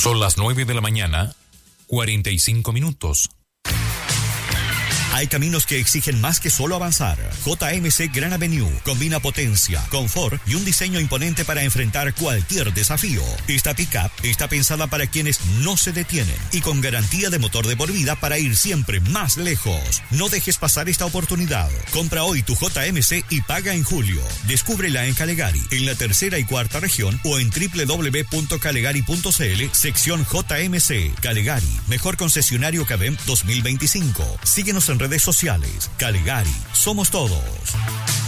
Son las 9 de la mañana, 45 minutos. Hay caminos que exigen más que solo avanzar. JMC Gran Avenue combina potencia, confort y un diseño imponente para enfrentar cualquier desafío. Esta pick-up está pensada para quienes no se detienen y con garantía de motor de por vida para ir siempre más lejos. No dejes pasar esta oportunidad. Compra hoy tu JMC y paga en julio. Descúbrela en Calegari, en la tercera y cuarta región o en www.calegari.cl, sección JMC. Calegari, mejor concesionario Cabem 2025. Síguenos en redes sociales. Calegari, somos todos.